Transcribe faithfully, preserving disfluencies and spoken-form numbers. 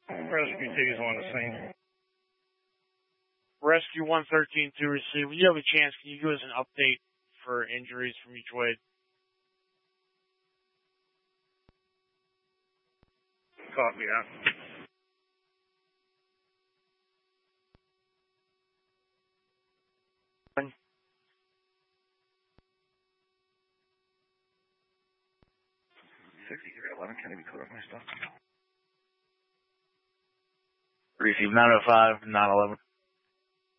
Rescue two is on the scene. Rescue one thirteen to receive. When you have a chance, can you give us an update for injuries from each way? Copy that. sixty-three eleven, can I be caught up my stuff? Receive nine oh five, nine eleven.